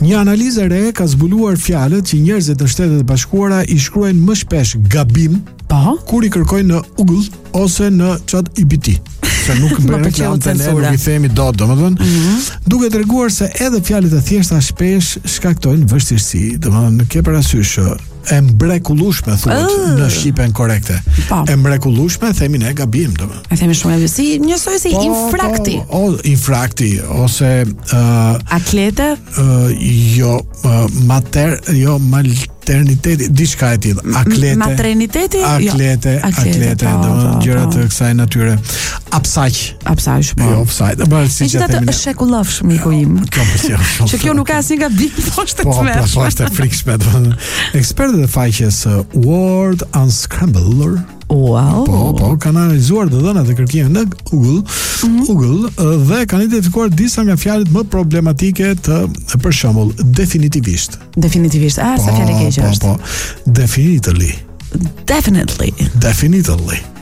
Një analizë e re ka zbuluar fjalët që njerëzit në Shtetet e Bashkuara i shkruajnë më shpesh gabim kur i kërkojnë në Google ose në ChatGPT. Se nuk bën reklam të ne, nuk i themi dot, domethënë, duke treguar se edhe fjalët e thjeshta shpesh shkaktojnë vështirësi. Domethënë, ke parasysh e mrekullueshme thuhet në shqipen korrekte. E mrekullueshme themi ne gabim, domethënë. E themi shumë si njësoj si infrakti. Infrakti ose atlete? Materniteti, diçka e tillë. Materniteti? Atlete, domethënë gjëra të kësaj natyre. Apsaq. Jo, offside. Është shekullovsh miku im. Që kjo nuk ka asnjë gabim, thoshte tmerr. Po, është e frikshme. Ekspertët e faqes Word Unscrambler kanë analizuar të dhënat e kërkimit në Google dhe kanë identifikuar disa nga fjalët më problematike për shembull, definitivisht. Sa fjalë keqe është. Definitely. Definitely.